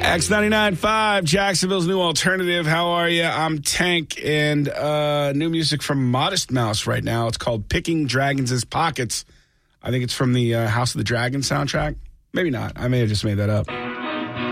X99.5, Jacksonville's new alternative. How are you? I'm Tank, and new music from Modest Mouse right now. It's called Picking Dragons' Pockets. I think it's from the House of the Dragon soundtrack. Maybe not. I may have just made that up.